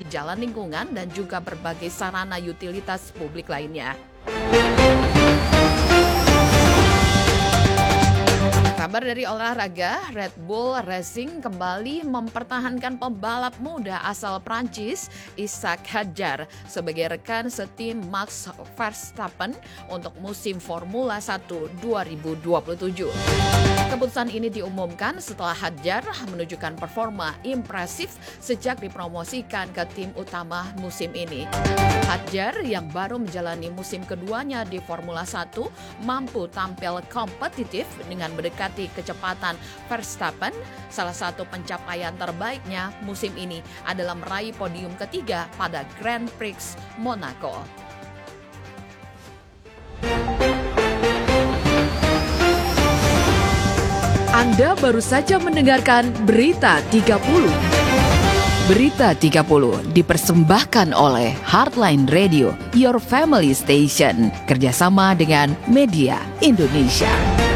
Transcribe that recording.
jalan lingkungan dan juga berbagai sarana utilitas publik lainnya. Kabar dari olahraga, Red Bull Racing kembali mempertahankan pembalap muda asal Prancis, Isaac Hadjar, sebagai rekan setim Max Verstappen untuk musim Formula 1 2027. Keputusan ini diumumkan setelah Hadjar menunjukkan performa impresif sejak dipromosikan ke tim utama musim ini. Hadjar yang baru menjalani musim keduanya di Formula 1 mampu tampil kompetitif dengan mendekati kecepatan Verstappen. Salah satu pencapaian terbaiknya musim ini adalah meraih podium ketiga pada Grand Prix Monaco. Anda baru saja mendengarkan Berita 30. Berita 30 dipersembahkan oleh Heartline Radio, Your Family Station, kerjasama dengan Media Indonesia.